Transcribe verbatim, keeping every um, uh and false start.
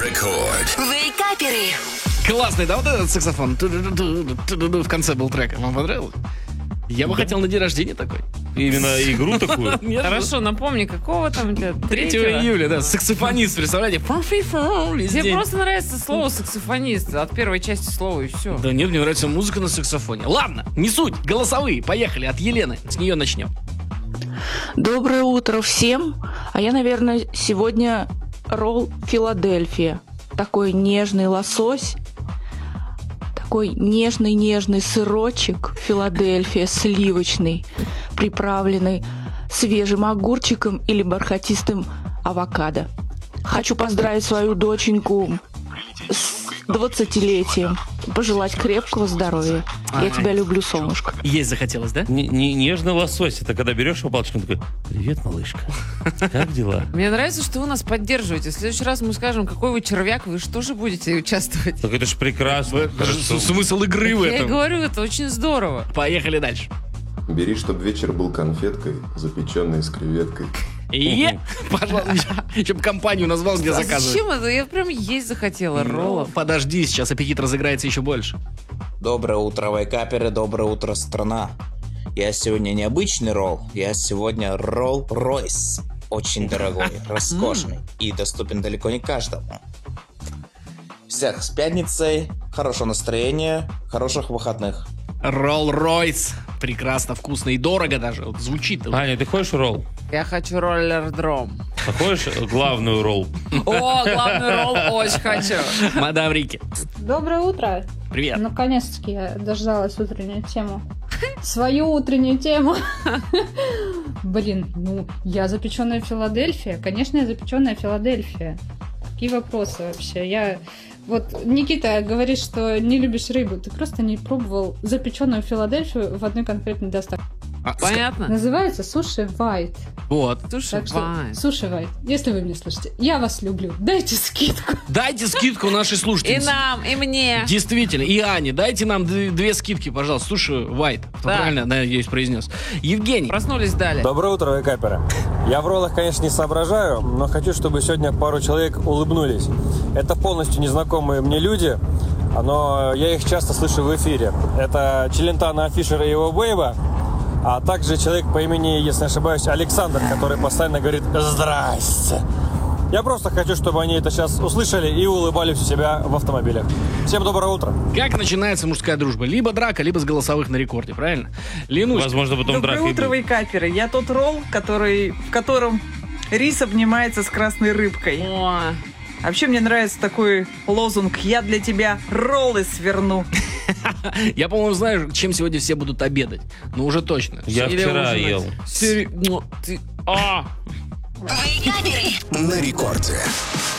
Рекорд. Вейкаперы. Классный, да, вот этот саксофон? В конце был трек. Вам понравилось? Я бы Да. хотел на день рождения такой. Именно игру такую. Нет, Хорошо, напомни, какого там для третьего июля, да, саксофонист, представляете? Фу-фи-фу, весь Мне день. просто нравится слово саксофонист от первой части слова и все. Да нет, мне нравится музыка на саксофоне. Ладно, не суть, голосовые, поехали, от Елены, с нее начнем. Доброе утро всем. А я, наверное, сегодня ролл Филадельфия. Такой нежный лосось, такой нежный-нежный сырочек Филадельфия, сливочный, приправленный свежим огурчиком или бархатистым авокадо. Хочу поздравить свою доченьку с двадцатилетием, пожелать крепкого здоровья. Я тебя люблю, солнышко. Есть захотелось, да? Не- не- Нежный лосось. Это когда берешь его палочком, такой: привет, малышка. Как дела? Мне нравится, что вы нас поддерживаете. В следующий раз мы скажем, какой вы червяк, вы же тоже будете участвовать. Так это ж прекрасно. Хорошо. Смысл игры в Я и этом. говорю, это очень здорово. Поехали дальше. Бери, чтоб вечер был конфеткой, запеченной с креветкой. Е, пожалуйста, еще бы компанию назвал, где А заказывать. зачем это? Я прям есть захотела роллов. Подожди, сейчас аппетит разыграется еще больше. Доброе утро, вейкаперы, доброе утро, страна. Я сегодня не обычный ролл, я сегодня Ролл-Ройс. Очень дорогой, роскошный и доступен далеко не каждому. Всех с пятницей, хорошего настроения, хороших выходных. Ролл-Ройс. Прекрасно, вкусно и дорого даже. Вот звучит. Аня, ты хочешь ролл? Я хочу роллер-дром. А хочешь главную ролл? О, главный ролл очень хочу. Мадам Рики. Доброе утро. Привет. Наконец-таки я дождалась утреннюю тему. Свою утреннюю тему. Блин, ну, я запеченная Филадельфия. Конечно, я запеченная Филадельфия. Какие вопросы вообще? Я... Вот Никита говорит, что не любишь рыбу. Ты просто не пробовал запеченную Филадельфию в одной конкретной доставке. А, Понятно? Называется суши вайт. Вот. Слушай, Так что, Вань. суши вайт, если вы меня слышите, я вас люблю. Дайте скидку. Дайте скидку нашей И слушательнице. нам, и мне. Действительно, и Ане, дайте нам д- две скидки, пожалуйста. Слушай, Вайт, Да. правильно, надеюсь, произнес. Евгений. Проснулись дали. Доброе утро, вейкаперы. Я в роллах, конечно, не соображаю, но хочу, чтобы сегодня пару человек улыбнулись. Это полностью незнакомые мне люди, но я их часто слышу в эфире. Это Челентано Фишер и его Бейба, а также человек по имени, если не ошибаюсь, Александр, который постоянно говорит «Здрасте». Я просто хочу, чтобы они это сейчас услышали и улыбались у себя в автомобилях. Всем доброе утро. Как начинается мужская дружба? Либо драка, либо с голосовых на рекорде, правильно? Ленусь. Возможно, потом Доброе драка и утро, будет. вейкаперы. Я тот ролл, который, в котором рис обнимается с красной рыбкой. О, Вообще мне нравится такой лозунг: «Я для тебя роллы сверну». Я, по-моему, знаю, чем сегодня все будут обедать. Ну, уже точно. Я или вчера ужинать. ел. Сери- ну, ты- А! Вейкаперы. На рекорде.